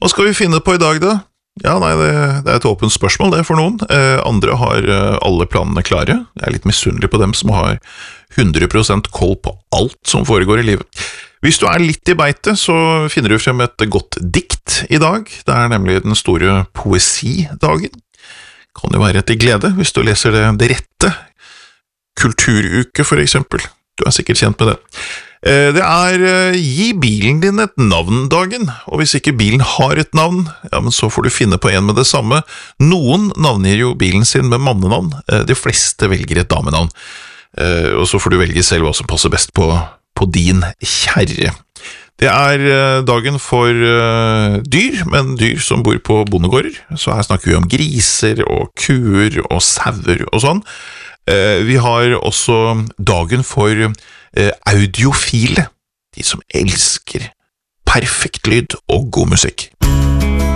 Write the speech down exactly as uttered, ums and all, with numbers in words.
Hva skal vi finne på i dag da? Ja, nei, det, det er et åpent spørsmål det for noen. Eh, andre har eh, alle planene klare. Jeg er litt misunnelig på dem som har hundre prosent koll på alt som foregår i livet. Hvis du er litt i beite, så finner du frem et godt dikt i dag. Det er nemlig den store poesidagen. Kan jo være til glede hvis du leser det, det rette. Kulturuke for eksempel. Du er sikkert kjent med det. Det er gi bilen din et navn-dagen, og hvis ikke bilen har et navn, ja, men så får du finne på en med det samme. Noen navner jo bilen sin med mannenavn, de fleste velger et damenavn, og så får du velge selv hva som passer best på, på din kjære. Det er dagen for dyr, men dyr som bor på bondegårder, så her snakker vi om griser og kuer og sauer og sånn. Vi har også dagen for audiofile, de som elsker perfekt lyd og god musikk.